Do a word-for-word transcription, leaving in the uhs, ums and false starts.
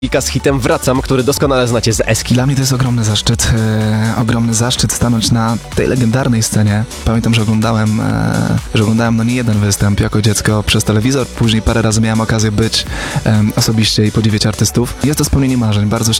z hitem Wracam, który doskonale znacie z Eski. Dla mnie to jest ogromny zaszczyt, e, ogromny zaszczyt stanąć na tej legendarnej scenie. Pamiętam, że oglądałem, e, że oglądałem no nie jeden występ jako dziecko przez telewizor, później parę razy miałem okazję być e, osobiście i podziwiać artystów. Jest to spełnienie marzeń, bardzo